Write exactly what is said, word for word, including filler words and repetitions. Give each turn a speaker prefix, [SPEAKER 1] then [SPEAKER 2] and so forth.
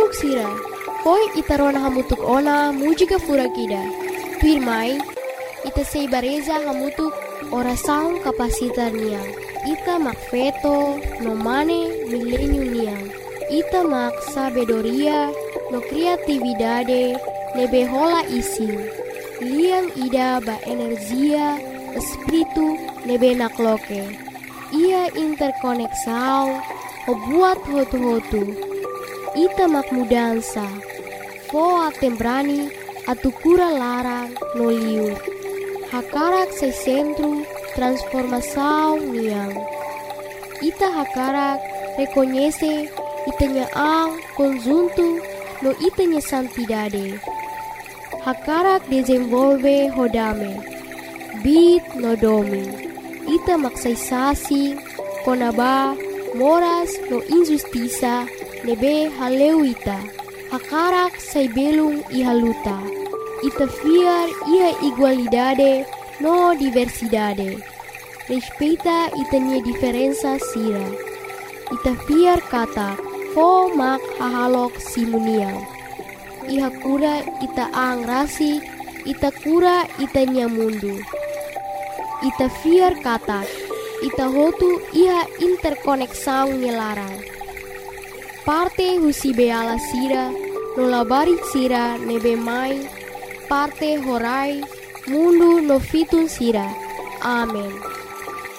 [SPEAKER 1] Manuk sira, poi ita rona hamutuk ona mujika furakida. Pirmai, ita sei bareza hamutuk ora saung kapasitar niang. Ita mak feto no mane milenium niang. Ita mak sabedoria no kreatividade nebe hola ising. Liang ida ba energia espiritu nebe nakloke. Ia interkoneksau o buat hotu-hotu. Ita mak mudansa. Foa tembrani atu kura larang no liur. Hakarak se centro transformação niang. Ita hakarak reconhece itanya ang conjunto no itanya santidade. Hakarak desenvolve hodame. Bit no domi. Ita maksaysasi konaba moras no injustiça nebe haleuita. Hakarak say belung ihaluta. Ita fiar ia igualdade no diversidade. Respeita itanya diferença sira. Ita fiar kata fo mak hahalok simuniang. Iha kura ita ang rasi, ita kura itanya mundu. Ita fiar kata, ita hotu iha interkoneksang nyelarang. Parte husi beala sira, nolabarit sira nebe mai, parte horai, mundu no fitun sira. Amen.